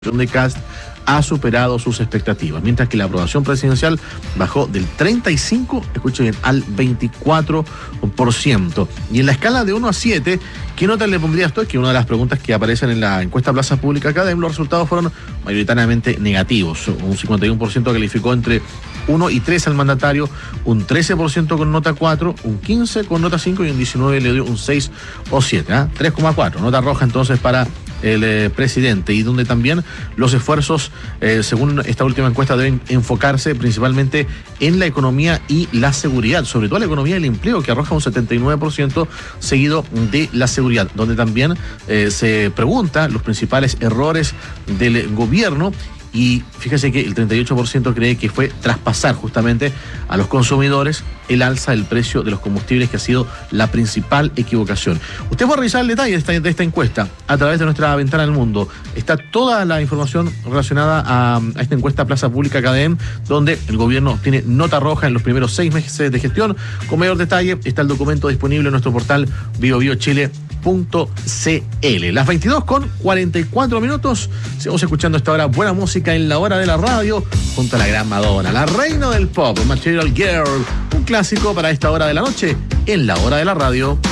de Kast ha superado sus expectativas, mientras que la aprobación presidencial bajó del 35, escuchen bien, al 24%. Y en la escala de 1 a 7, ¿qué nota le pondría esto? Es que una de las preguntas que aparecen en la encuesta Plaza Pública Academ, los resultados fueron mayoritariamente negativos. Un 51% calificó entre 1 y 3 al mandatario, un 13% con nota 4, un 15% con nota 5 y un 19% le dio un 6 o 7, 3,4, nota roja entonces para el presidente, y donde también los esfuerzos, según esta última encuesta, deben enfocarse principalmente en la economía y la seguridad, sobre todo la economía y el empleo, que arroja un 79%, seguido de la seguridad, donde también se pregunta los principales errores del gobierno. Y fíjese que el 38% cree que fue traspasar justamente a los consumidores el alza del precio de los combustibles, que ha sido la principal equivocación. Usted puede revisar el detalle de esta encuesta a través de nuestra ventana al mundo. Está toda la información relacionada a esta encuesta Plaza Pública Academ, donde el gobierno tiene nota roja en los primeros 6 meses de gestión. Con mayor detalle está el documento disponible en nuestro portal biobiochile.cl. Las 22:44. Seguimos escuchando esta hora buena música en la hora de la radio junto a la gran Madonna, la reina del pop, Material Girl, un clásico para esta hora de la noche en la hora de la radio.